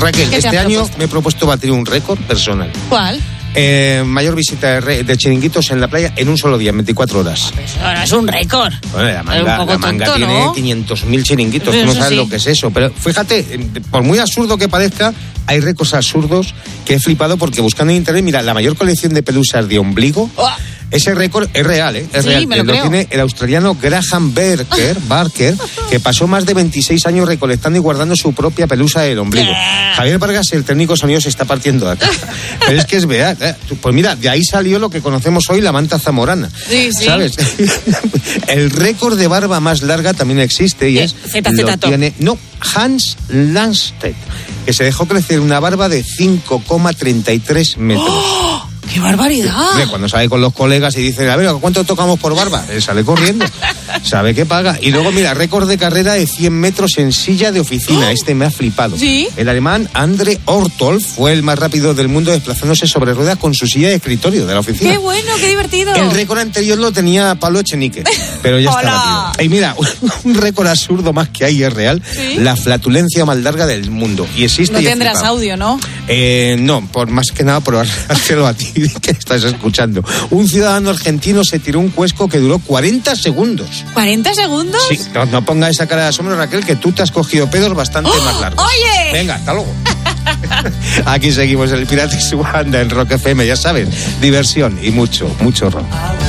Raquel, este año me he propuesto batir un récord personal. ¿Cuál? Mayor visita de chiringuitos en la playa en un solo día, en 24 horas. Pues ahora es un récord. Bueno, la manga tonto, tiene, ¿no? 500.000 chiringuitos, tú no sabes lo que es eso. Pero fíjate, por muy absurdo que parezca, hay récords absurdos que he flipado porque buscando en internet, mira, la mayor colección de pelusas de ombligo... Ese récord es real, ¿eh? Es real. Lo tiene el australiano Graham Barker, que pasó más de 26 años recolectando y guardando su propia pelusa del ombligo. Javier Vargas, el técnico sonido, se está partiendo de acá. Pero es que es verdad, ¿eh? Pues mira, de ahí salió lo que conocemos hoy, la manta zamorana. Sí. ¿Sabes? El récord de barba más larga también existe y es... Hans Landstedt, que se dejó crecer una barba de 5,33 metros. ¡Oh! ¡Qué barbaridad! Cuando sale con los colegas y dicen, a ver, ¿cuánto tocamos por barba? Sale corriendo, sabe que paga. Y luego, mira, récord de carrera de 100 metros en silla de oficina. Este me ha flipado. ¿Sí? El alemán Andre Ortolf fue el más rápido del mundo desplazándose sobre ruedas con su silla de escritorio de la oficina. ¡Qué bueno, qué divertido! El récord anterior lo tenía Pablo Echenique, pero ya está batido. Y mira, un récord absurdo más que hay es real. ¿Sí? La flatulencia más larga del mundo. Y existe. No tendrás audio, ¿no? No, por más que nada por hacértelo a ti. ¿Qué estás escuchando? Un ciudadano argentino se tiró un cuesco que duró 40 segundos. ¿40 segundos? Sí, no ponga esa cara de asombro, Raquel, que tú te has cogido pedos bastante más largos. ¡Oye! Venga, hasta luego. Aquí seguimos el Pirata y su banda en Rock FM, ya sabes, diversión y mucho rock.